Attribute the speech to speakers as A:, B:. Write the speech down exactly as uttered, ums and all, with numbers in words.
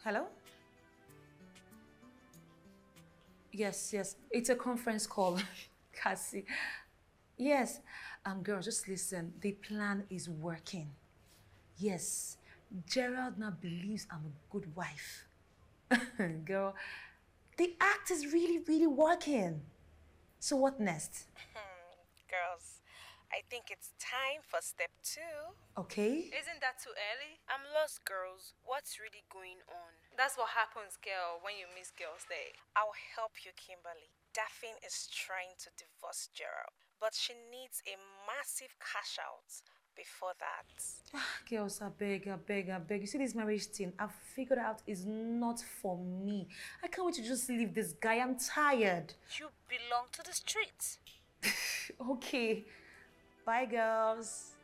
A: Hello? Yes, yes. It's a conference call, Cassie. Yes. Um, girl, just listen. The plan is working. Yes. Gerald now believes I'm a good wife. Girl, the act is really, really working. So what next?
B: Girls, I think it's time for step two.
A: Okay.
C: Isn't that too early?
B: I'm lost, girls. What's really going on?
C: That's what happens, girl, when you miss girls' day.
B: I'll help you, Kimberly. Daphne is trying to divorce Gerald, but she needs a massive cash out before that.
A: Girls, I beg, I beg, I beg. You see, this marriage thing, I've figured out is not for me. I can't wait to just leave this guy. I'm tired.
B: You belong to the streets.
A: Okay. Bye, girls.